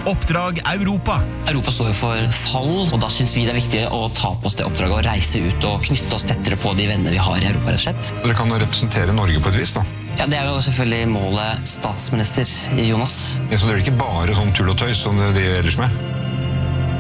Oppdrag Europa. Europa står jo for fall, og da synes vi det er viktig å ta på oss det oppdraget og reise ut og knytte oss tettere på de venner vi har i Europa, rett og slett. Dere kan jo representere Norge på et vis, da. Ja, det er jo selvfølgelig målet statsminister, Jonas. Så det er ikke bare sånn tull og tøys som de driver ellers med?